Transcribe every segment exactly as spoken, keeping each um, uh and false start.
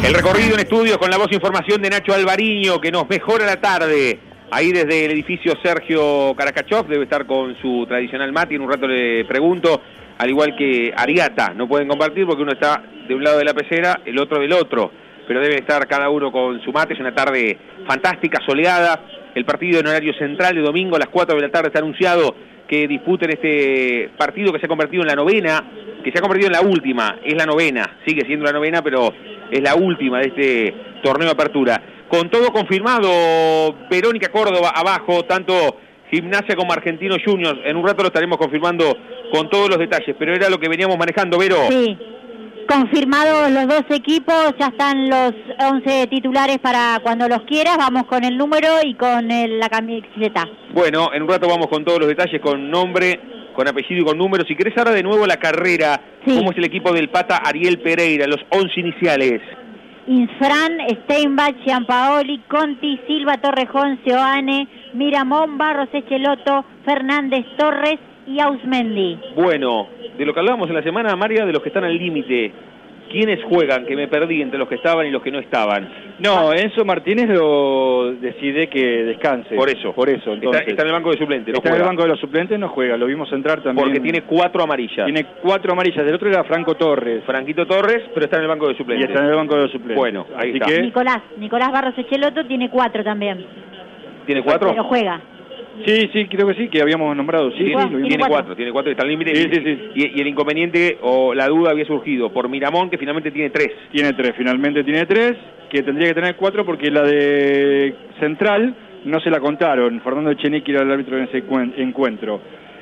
El recorrido en estudios con la voz e información de Nacho Alvariño, que nos mejora la tarde. Ahí desde el edificio Sergio Karakachov, debe estar con su tradicional mate. En un rato le pregunto, al igual que Ariata, no pueden compartir porque uno está de un lado de la pecera, el otro del otro. Pero debe estar cada uno con su mate. Es una tarde fantástica, soleada. El partido en horario central de domingo a las cuatro de la tarde está anunciado que disputen este partido que se ha convertido en la novena, que se ha convertido en la última, es la novena, sigue siendo la novena, pero es la última de este torneo de apertura. Con todo confirmado, Verónica Córdoba abajo, tanto Gimnasia como Argentinos Juniors, en un rato lo estaremos confirmando con todos los detalles, pero era lo que veníamos manejando, Vero. Sí. Confirmados los dos equipos, ya están los once titulares para cuando los quieras, vamos con el número y con el, la camiseta. Bueno, en un rato vamos con todos los detalles, con nombre, con apellido y con número. Si querés ahora de nuevo la carrera, sí. ¿Cómo es el equipo del Pata Ariel Pereira, los once iniciales? Insfran, Steinbach, Gianpaoli, Conti, Silva, Torrejón, Seoane, Miramón, Barros, Echeloto, Fernández, Torres y Ausmendi. Bueno, de lo que hablábamos en la semana, María, de los que están al límite, ¿quiénes juegan? Que me perdí entre los que estaban y los que no estaban. No, Enzo Martínez lo decide que descanse. Por eso. Por eso, entonces. Está, está en el banco de suplentes, no Está juega. en el banco de los suplentes, no juega, lo vimos entrar también. Porque tiene cuatro amarillas. Tiene cuatro amarillas, del otro era Franco Torres. Franquito Torres, pero está en el banco de suplentes. Y está en el banco de los suplentes. Bueno, ahí Así está. Que... Nicolás, Nicolás Barros Echeloto tiene cuatro también. ¿Tiene cuatro? Pero juega. Sí, sí, creo que sí, que habíamos nombrado. Sí, tiene, sí, lo tiene cuatro, tiene cuatro, está al límite. Sí, sí, sí. Y, y el inconveniente o la duda había surgido por Miramón, que finalmente tiene tres. Tiene tres, finalmente tiene tres, que tendría que tener cuatro porque la de Central no se la contaron. Fernando Echenique era el árbitro en ese encuentro.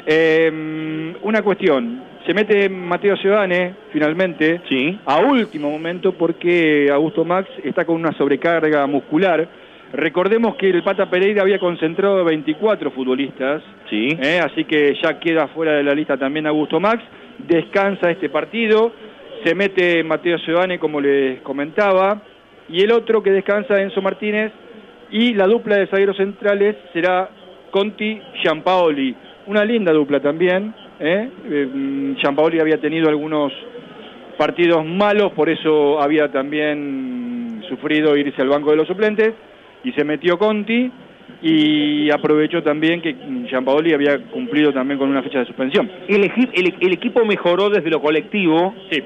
Eh, una cuestión, se mete Mateo Seoane finalmente, sí. A último momento porque Augusto Max está con una sobrecarga muscular. Recordemos que el Pata Pereira había concentrado veinticuatro futbolistas, sí. ¿eh? Así que ya queda fuera de la lista también Augusto Max, descansa este partido, se mete Mateo Seoane como les comentaba, y el otro que descansa Enzo Martínez, y la dupla de zagueros centrales será Conti-Gianpaoli, una linda dupla también, ¿eh? Eh, Gianpaoli había tenido algunos partidos malos, por eso había también sufrido irse al banco de los suplentes, y se metió Conti, y aprovechó también que Gianpaoli había cumplido también con una fecha de suspensión. El, el, el equipo mejoró desde lo colectivo. Sí.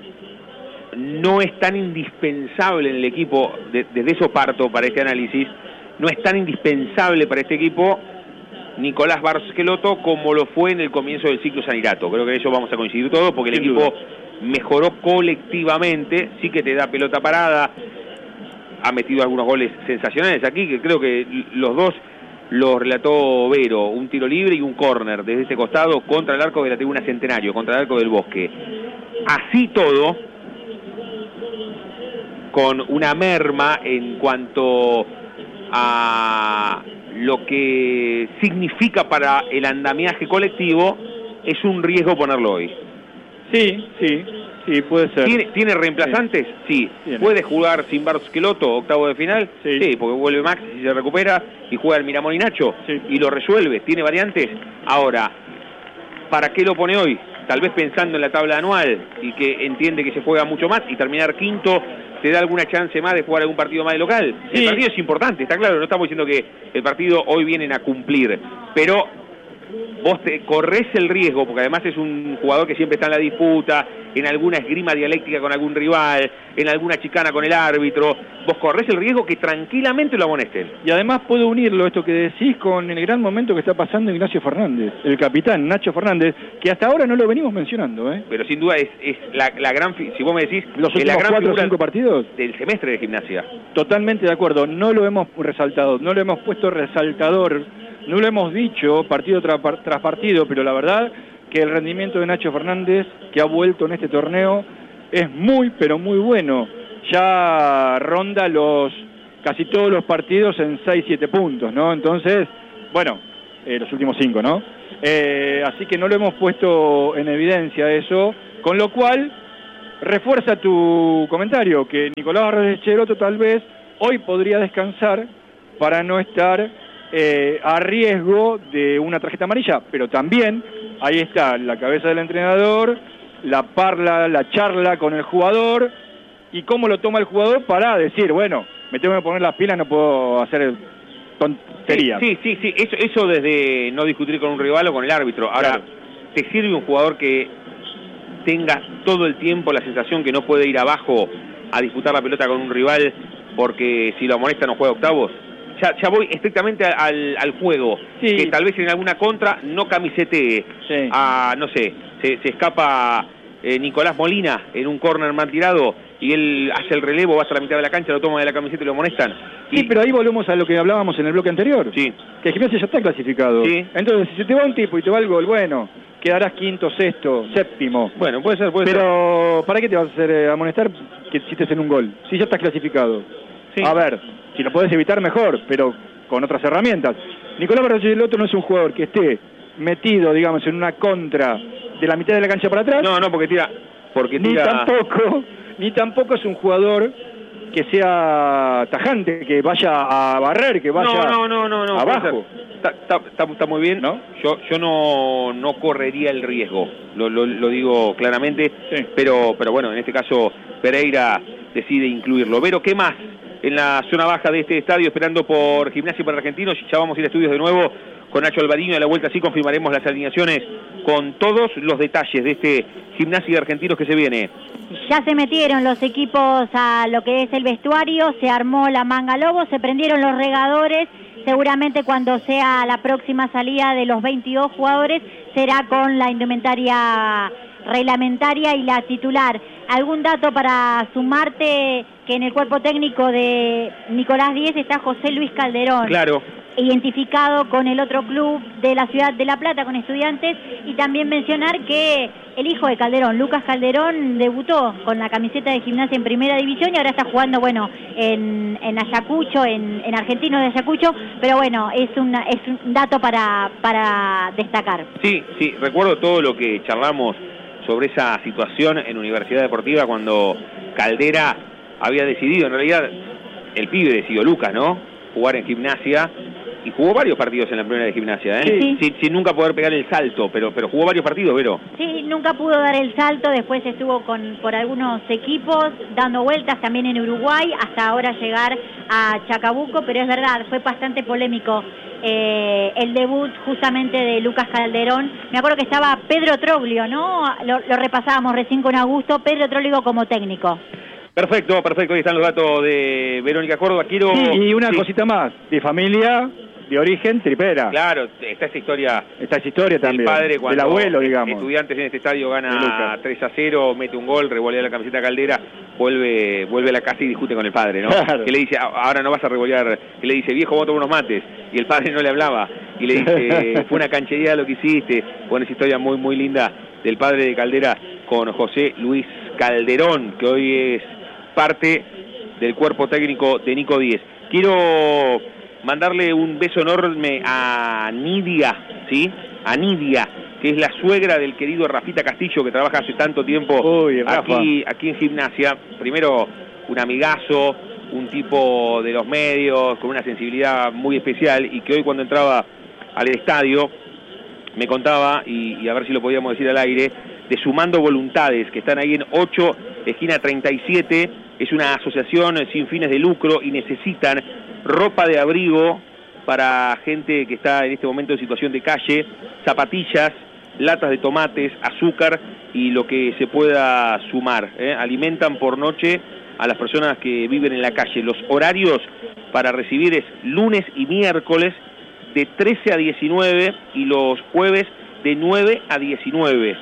No es tan indispensable en el equipo, de, desde eso parto para este análisis, no es tan indispensable para este equipo Nicolás Barros Echeloto como lo fue en el comienzo del ciclo Sanirato. Creo que en eso vamos a coincidir todos, porque el Sin equipo duda. mejoró colectivamente, sí que te da pelota parada, ha metido algunos goles sensacionales aquí, que creo que los dos los relató Vero, un tiro libre y un córner desde este costado contra el arco de la tribuna Centenario, contra el arco del Bosque. Así todo, con una merma en cuanto a lo que significa para el andamiaje colectivo, es un riesgo ponerlo hoy. Sí, sí. Sí, puede ser. ¿Tiene, ¿tiene reemplazantes? Sí. sí. ¿Puede jugar sin Barros Echeloto, octavo de final? Sí. Sí, porque vuelve Max y se recupera y juega el Miramón y Nacho. Sí. Y lo resuelve. ¿Tiene variantes? Ahora, ¿para qué lo pone hoy? Tal vez pensando en la tabla anual y que entiende que se juega mucho más y terminar quinto te da alguna chance más de jugar algún partido más de local. Sí. El partido es importante, está claro. No estamos diciendo que el partido hoy vienen a cumplir, pero vos te corres el riesgo, porque además es un jugador que siempre está en la disputa, en alguna esgrima dialéctica con algún rival, en alguna chicana con el árbitro, vos corres el riesgo que tranquilamente lo amonesten. Y además puedo unirlo, esto que decís, con el gran momento que está pasando Ignacio Fernández, el capitán Nacho Fernández, que hasta ahora no lo venimos mencionando, ¿eh? Pero sin duda es, es la, la gran, si vos me decís, los últimos la gran cuatro o cinco partidos del semestre de Gimnasia. Totalmente de acuerdo, no lo hemos resaltado, no lo hemos puesto resaltador, no lo hemos dicho partido tras, tras partido, pero la verdad que el rendimiento de Nacho Fernández, que ha vuelto en este torneo, es muy, pero muy bueno. Ya ronda los casi todos los partidos en seis, siete puntos, ¿no? Entonces, bueno, eh, los últimos cinco, ¿no? Eh, así que no lo hemos puesto en evidencia eso, con lo cual refuerza tu comentario, que Nicolás Barros Echeloto tal vez hoy podría descansar para no estar Eh, a riesgo de una tarjeta amarilla, pero también ahí está la cabeza del entrenador, la parla, la charla con el jugador, y cómo lo toma el jugador para decir, bueno, me tengo que poner las pilas, no puedo hacer tonterías. Sí, sí, sí, sí. Eso, eso desde no discutir con un rival o con el árbitro. Ahora, claro, ¿te sirve un jugador que tenga todo el tiempo la sensación que no puede ir abajo a disputar la pelota con un rival porque si lo amonesta no juega octavos? Ya, ya voy estrictamente al, al juego, sí, que tal vez en alguna contra no camisetee, sí, a, no sé, se, se escapa eh, Nicolás Molina en un córner mal tirado y él hace el relevo, va hasta la mitad de la cancha, lo toma de la camiseta y lo amonestan. Sí, y... pero ahí volvemos a lo que hablábamos en el bloque anterior, sí, que el Gimnasia ya está clasificado. Sí. Entonces, si se te va un tipo y te va el gol, bueno, quedarás quinto, sexto, séptimo. Bueno, puede ser, puede pero, ser. Pero, ¿para qué te vas a hacer eh, amonestar que si te hacen un gol? Si ya estás clasificado. Sí. A ver, si lo podés evitar mejor, pero con otras herramientas. Nicolás Barcelotto no es un jugador que esté metido, digamos, en una contra de la mitad de la cancha para atrás. No, no, porque tira... Porque tira... Ni tampoco, ni tampoco es un jugador que sea tajante, que vaya a barrer, que vaya no, no, no, no, abajo. Está, está, está, está muy bien, ¿no? Yo, yo no, no correría el riesgo, lo, lo, lo digo claramente, sí, pero, pero bueno, en este caso Pereira decide incluirlo. Vero, ¿qué más en la zona baja de este estadio esperando por Gimnasia para Argentinos? Ya vamos a ir a estudios de nuevo con Nacho Alvariño. A la vuelta sí confirmaremos las alineaciones con todos los detalles de este Gimnasia de Argentinos que se viene. Ya se metieron los equipos a lo que es el vestuario, se armó la manga lobo, se prendieron los regadores. Seguramente cuando sea la próxima salida de los veintidós jugadores será con la indumentaria reglamentaria y la titular. ¿Algún dato para sumarte? Que en el cuerpo técnico de Nicolás Díez está José Luis Calderón. Claro. Identificado con el otro club de la ciudad de La Plata, con Estudiantes, y también mencionar que el hijo de Calderón, Lucas Calderón, debutó con la camiseta de Gimnasia en Primera División y ahora está jugando, bueno, en, en Ayacucho, en, en Argentino de Ayacucho, pero bueno, es, una, es un dato para, para destacar. Sí, sí, recuerdo todo lo que charlamos sobre esa situación en Universidad Deportiva cuando Caldera había decidido, en realidad el pibe decidió, Lucas, ¿no?, jugar en Gimnasia, y jugó varios partidos en la primera de Gimnasia, ¿eh? Sí. Sin, sin nunca poder pegar el salto, pero pero jugó varios partidos, Vero. Sí, nunca pudo dar el salto, después estuvo con por algunos equipos, dando vueltas también en Uruguay, hasta ahora llegar a Chacabuco, pero es verdad, fue bastante polémico eh, el debut justamente de Lucas Calderón. Me acuerdo que estaba Pedro Troglio, ¿no? Lo, lo repasábamos recién con Augusto, Pedro Troglio como técnico. Perfecto, perfecto, ahí están los datos de Verónica Córdoba. Quiero... Sí, y una sí. cosita más, de familia, de origen tripera. Claro, está esta historia. Está esa historia también, padre cuando del abuelo, digamos. Estudiantes en este estadio gana tres a cero, mete un gol, revolea la camiseta Caldera, vuelve vuelve a la casa y discute con el padre, ¿no? Claro. Que le dice, ahora no vas a revolear, que le dice, viejo, vos tomar unos mates, y el padre no le hablaba, y le dice, fue una canchería lo que hiciste. Bueno, esa historia muy, muy linda del padre de Caldera con José Luis Calderón, que hoy es parte del cuerpo técnico de Nico Díez. Quiero mandarle un beso enorme a Nidia, ¿sí? A Nidia, que es la suegra del querido Rafita Castillo, que trabaja hace tanto tiempo Uy, aquí, aquí en Gimnasia. Primero, un amigazo, un tipo de los medios, con una sensibilidad muy especial, y que hoy cuando entraba al estadio me contaba, y, y a ver si lo podíamos decir al aire, de Sumando Voluntades, que están ahí en ocho, esquina treinta y siete, es una asociación sin fines de lucro y necesitan ropa de abrigo para gente que está en este momento en situación de calle, zapatillas, latas de tomates, azúcar y lo que se pueda sumar, ¿eh? Alimentan por noche a las personas que viven en la calle. Los horarios para recibir es lunes y miércoles de trece a diecinueve y los jueves de nueve a diecinueve.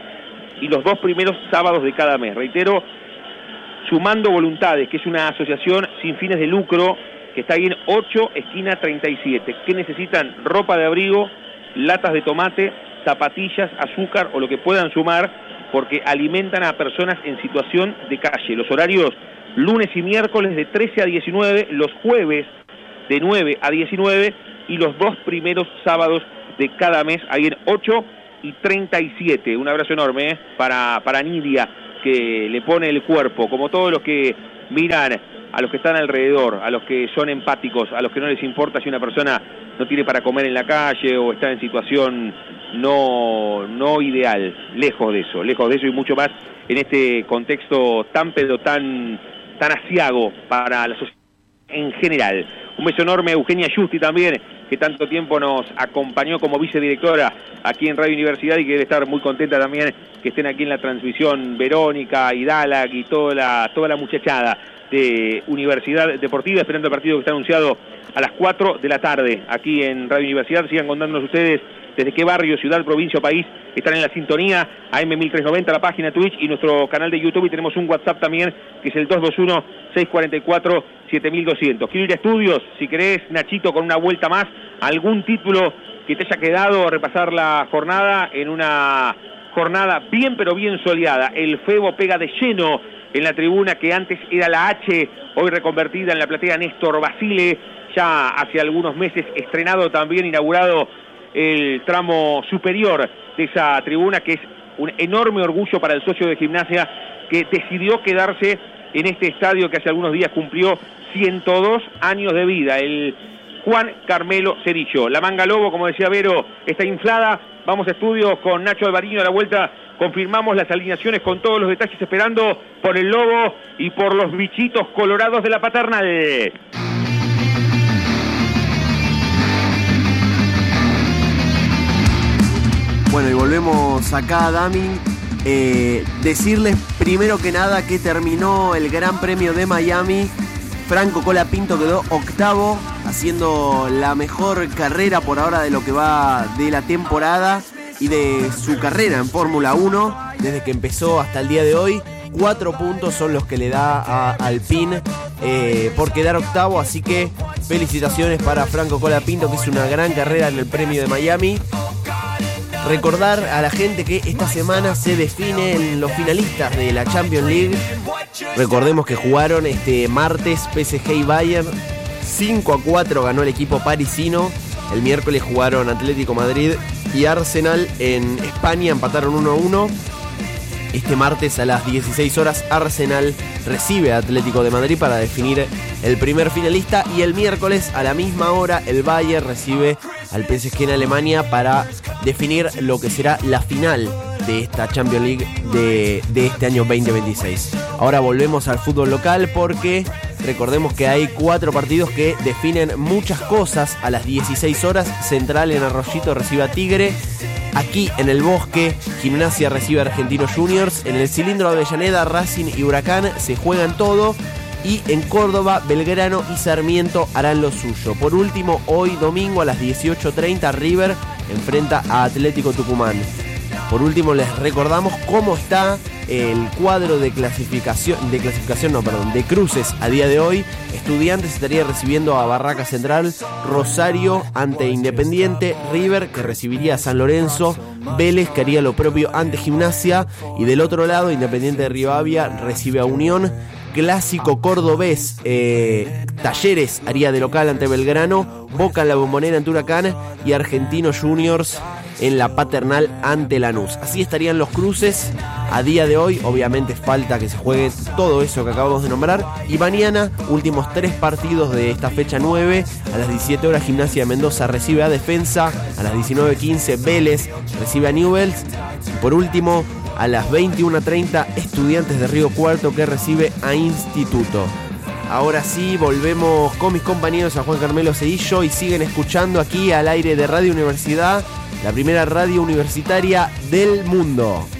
Y los dos primeros sábados de cada mes. Reitero, Sumando Voluntades, que es una asociación sin fines de lucro que está ahí en ocho, esquina treinta y siete. ¿Qué necesitan? Ropa de abrigo, latas de tomate, zapatillas, azúcar o lo que puedan sumar, porque alimentan a personas en situación de calle. Los horarios lunes y miércoles de trece a diecinueve, los jueves de nueve a diecinueve y los dos primeros sábados de cada mes, ahí en ocho y treinta y siete. Un abrazo enorme ¿eh? para, para Nidia, que le pone el cuerpo, como todos los que miran a los que están alrededor, a los que son empáticos, a los que no les importa si una persona no tiene para comer en la calle o está en situación no, no ideal, lejos de eso, lejos de eso y mucho más en este contexto tan pero tan, tan aciago para la sociedad en general. Un beso enorme a Eugenia Justi también, que tanto tiempo nos acompañó como vicedirectora aquí en Radio Universidad y que debe estar muy contenta también que estén aquí en la transmisión Verónica y Dalag y toda la, toda la muchachada de Universidad Deportiva, esperando el partido que está anunciado a las cuatro de la tarde aquí en Radio Universidad. Sigan contándonos ustedes desde qué barrio, ciudad, provincia o país están en la sintonía, A M mil trescientos noventa, la página Twitch y nuestro canal de YouTube, y tenemos un WhatsApp también, que es el dos dos uno, seis cuatro cuatro, siete mil doscientos. Quiero ir a estudios, si querés, Nachito, con una vuelta más, algún título que te haya quedado, repasar la jornada en una jornada bien pero bien soleada. El Febo pega de lleno en la tribuna que antes era la H, hoy reconvertida en la platea Néstor Basile, ya hace algunos meses estrenado también, inaugurado el tramo superior de esa tribuna, que es un enorme orgullo para el socio de Gimnasia que decidió quedarse en este estadio que hace algunos días cumplió ciento dos años de vida, el Juan Carmelo Cerillo. La Manga Lobo, como decía Vero, está inflada. Vamos a estudios con Nacho Alvariño a la vuelta. Confirmamos las alineaciones con todos los detalles, esperando por el Lobo y por los bichitos colorados de la Paternal. Bueno, y volvemos acá, Dami. Eh, decirles primero que nada que terminó el Gran Premio de Miami. Franco Colapinto quedó octavo, haciendo la mejor carrera por ahora de lo que va de la temporada y de su carrera en Fórmula uno, desde que empezó hasta el día de hoy. Cuatro puntos son los que le da a Alpine eh, por quedar octavo, así que felicitaciones para Franco Colapinto, que hizo una gran carrera en el Premio de Miami. Recordar a la gente que esta semana se definen los finalistas de la Champions League. Recordemos que jugaron este martes P S G y Bayern. cinco a cuatro ganó el equipo parisino. El miércoles jugaron Atlético Madrid y Arsenal en España, empataron uno a uno. Este martes a las dieciséis horas Arsenal recibe a Atlético de Madrid para definir el primer finalista, y el miércoles a la misma hora el Bayern recibe al P S G en Alemania para definir lo que será la final de esta Champions League de, de este año veinte veintiséis. Ahora volvemos al fútbol local porque recordemos que hay cuatro partidos que definen muchas cosas. A las dieciséis horas Central en Arroyito recibe a Tigre. Aquí en el Bosque, Gimnasia recibe a Argentinos Juniors. En el Cilindro de Avellaneda, Racing y Huracán se juegan todo. Y en Córdoba, Belgrano y Sarmiento harán lo suyo. Por último, hoy domingo a las dieciocho treinta, River enfrenta a Atlético Tucumán. Por último, les recordamos cómo está el cuadro de clasificación, de clasificación, no, perdón, de cruces a día de hoy. Estudiantes estaría recibiendo a Barraca Central, Rosario ante Independiente, River que recibiría a San Lorenzo, Vélez que haría lo propio ante Gimnasia, y del otro lado Independiente de Rivadavia recibe a Unión. Clásico cordobés, eh, Talleres haría de local ante Belgrano, Boca en la Bombonera ante Huracán y Argentinos Juniors en la Paternal ante Lanús. Así estarían los cruces a día de hoy. Obviamente falta que se juegue todo eso que acabamos de nombrar. Y mañana, últimos tres partidos de esta fecha nueve. A las diecisiete horas Gimnasia de Mendoza recibe a Defensa. A las diecinueve quince Vélez recibe a Newell's. Y por último, a las veintiuna treinta Estudiantes de Río Cuarto que recibe a Instituto. Ahora sí, volvemos con mis compañeros a Juan Carmelo Cerillo y siguen escuchando aquí al aire de Radio Universidad, la primera radio universitaria del mundo.